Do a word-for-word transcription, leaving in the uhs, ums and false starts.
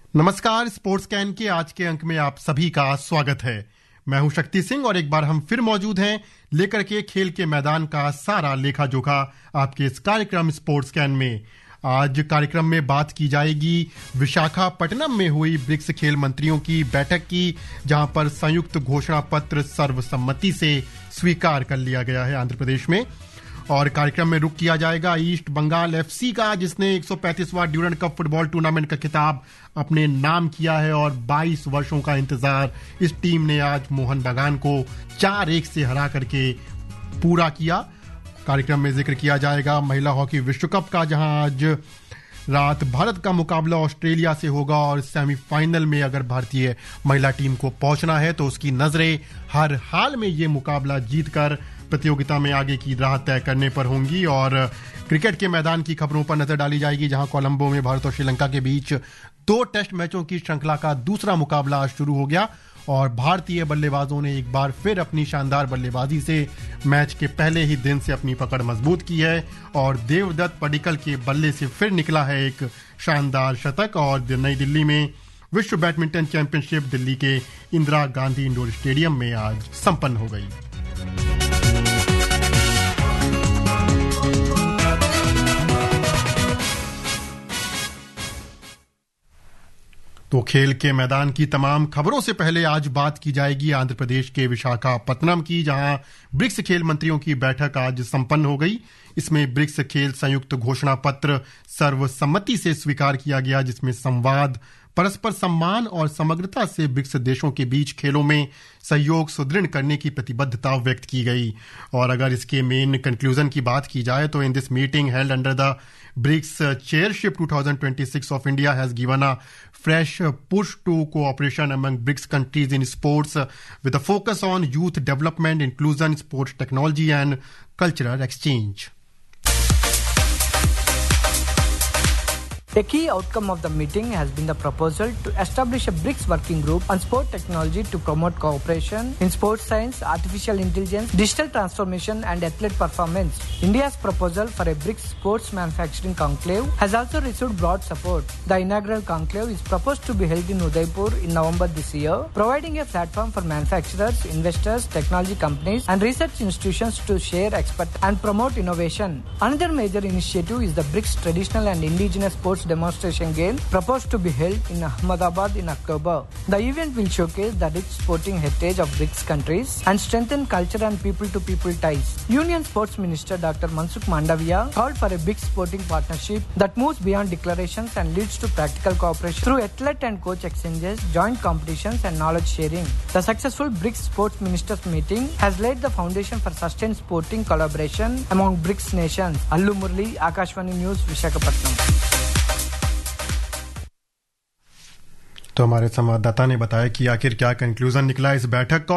नमस्कार, sports can के आज के अंक में आप सभी का स्वागत है। मैं हूं शक्ति सिंह और एक बार हम फिर मौजूद हैं लेकर के खेल के मैदान का सारा लेखा जोखा आपके इस कार्यक्रम स्पोर्ट्स कैन में। आज कार्यक्रम में बात की जाएगी विशाखापट्टनम में हुई ब्रिक्स खेल मंत्रियों की बैठक की, जहां पर संयुक्त घोषणा पत्र सर्वसम्मति से स्वीकार कर लिया गया है आंध्र प्रदेश में। और कार्यक्रम में रुख किया जाएगा ईस्ट बंगाल एफसी का, जिसने एक सौ पैंतीसवां ड्यूरंड कप फुटबॉल टूर्नामेंट का खिताब अपने नाम किया है और बाईस वर्षों का इंतजार इस टीम ने आज मोहन बगान को चार एक से हरा करके पूरा किया। कार्यक्रम में जिक्र किया जाएगा महिला हॉकी विश्व कप का, जहां आज रात भारत का मुकाबला ऑस्ट्रेलिया से होगा और सेमीफाइनल में अगर भारतीय महिला टीम को पहुंचना है तो उसकी नजरें हर हाल में ये मुकाबला जीतकर प्रतियोगिता में आगे की राह तय करने पर होंगी। और क्रिकेट के मैदान की खबरों पर नजर डाली जाएगी, जहां कोलंबो में भारत और श्रीलंका के बीच दो टेस्ट मैचों की श्रृंखला का दूसरा मुकाबला आज शुरू हो गया और भारतीय बल्लेबाजों ने एक बार फिर अपनी शानदार बल्लेबाजी से मैच के पहले ही दिन से अपनी पकड़ मजबूत की है और देवदत्त पडिक्कल के बल्ले से फिर निकला है एक शानदार शतक। और नई दिल्ली में विश्व बैडमिंटन चैंपियनशिप दिल्ली के इंदिरा गांधी इंडोर स्टेडियम में आज संपन्न हो गई। तो खेल के मैदान की तमाम खबरों से पहले आज बात की जाएगी आंध्र प्रदेश के विशाखापट्टनम की, जहां ब्रिक्स खेल मंत्रियों की बैठक आज संपन्न हो गई। इसमें ब्रिक्स खेल संयुक्त घोषणा पत्र सर्वसम्मति से स्वीकार किया गया, जिसमें संवाद, परस्पर सम्मान और समग्रता से ब्रिक्स देशों के बीच खेलों में सहयोग सुदृढ़ करने की प्रतिबद्धता व्यक्त की गई। और अगर इसके मेन कंक्लूजन की बात की जाए तो in this meeting held under the BRICS chairship twenty twenty-six of India has given a fresh push to cooperation among BRICS countries in sports with a focus on youth development, inclusion, sports technology and cultural exchange. A key outcome of the meeting has been the proposal to establish a BRICS working group on sport technology to promote cooperation in sports science, artificial intelligence, digital transformation and athlete performance. India's proposal for a BRICS sports manufacturing conclave has also received broad support. The inaugural conclave is proposed to be held in Udaipur in November this year, providing a platform for manufacturers, investors, technology companies and research institutions to share expertise and promote innovation. Another major initiative is the BRICS traditional and indigenous sports demonstration game proposed to be held in Ahmedabad in October. The event will showcase the rich sporting heritage of BRICS countries and strengthen culture and people-to-people ties. Union Sports Minister Doctor Mansukh Mandaviya called for a big sporting partnership that moves beyond declarations and leads to practical cooperation through athlete and coach exchanges, joint competitions and knowledge sharing. The successful BRICS Sports Ministers meeting has laid the foundation for sustained sporting collaboration among BRICS nations. Allu Murli, Akashvani News, Visakhapatnam. तो हमारे संवाददाता ने बताया कि आखिर क्या conclusion निकला इस बैठक का।